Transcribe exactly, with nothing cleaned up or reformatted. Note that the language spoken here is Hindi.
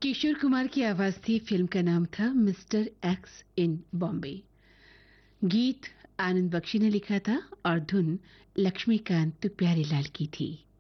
किशोर कुमार की आवाज थी। फिल्म का नाम था मिस्टर एक्स इन बॉम्बे। गीत आनंद बख्शी ने लिखा था और धुन लक्ष्मीकांत प्यारेलाल की थी।